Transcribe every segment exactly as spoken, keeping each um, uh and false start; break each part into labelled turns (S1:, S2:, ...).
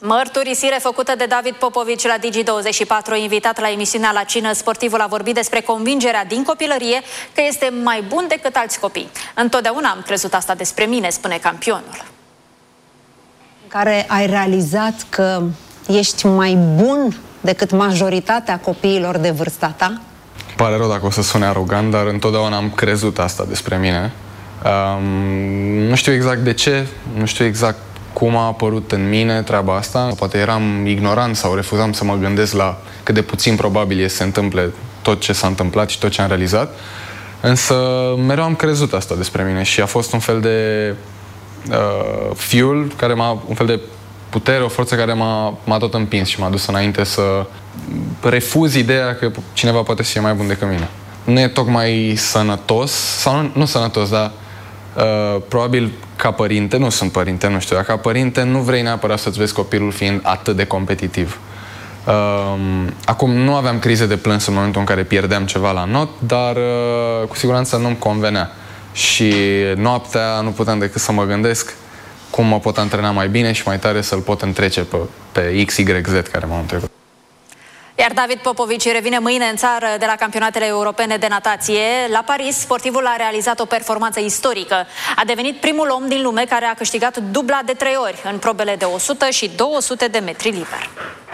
S1: Mărturisire făcută de David Popovici la Digi douăzeci și patru, invitat la emisiunea La Cină, sportivul a vorbit despre convingerea din copilărie că este mai bun decât alți copii. Întotdeauna am crezut asta despre mine, spune campionul.
S2: Care ai realizat că ești mai bun decât majoritatea copiilor de vârsta ta?
S3: Pare rău dacă o să sune arogant, dar întotdeauna am crezut asta despre mine. Um, nu știu exact de ce, nu știu exact cum a apărut în mine treaba asta. Poate eram ignorant sau refuzam să mă gândesc la cât de puțin probabil e să se întâmple tot ce s-a întâmplat și tot ce am realizat. Însă mereu am crezut asta despre mine și a fost un fel de uh, fuel, care m-a, un fel de putere, o forță care m-a tot împins și m-a dus înainte să refuz ideea că cineva poate să fie mai bun decât mine. Nu e tocmai sănătos, sau nu, nu sănătos, dar uh, probabil ca părinte, nu sunt părinte, nu știu, dar ca părinte nu vrei neapărat să-ți vezi copilul fiind atât de competitiv. Uh, acum nu aveam crize de plâns în momentul în care pierdeam ceva la not, dar uh, cu siguranță nu-mi convenea. Și noaptea nu puteam decât să mă gândesc cum mă pot antrena mai bine și mai tare să-l pot întrece pe, pe X Y Z care m-au întrecut.
S1: Iar David Popovici revine mâine în țară de la campionatele europene de natație. La Paris, sportivul a realizat o performanță istorică. A devenit primul om din lume care a câștigat dubla de trei ori în probele de o sută și două sute de metri liber.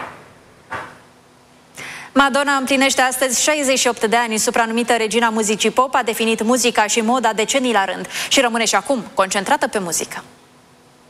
S1: Madonna împlinește astăzi șaizeci și opt de ani, supranumită regina muzicii pop, a definit muzica și moda decenii la rând și rămâne și acum concentrată pe muzică.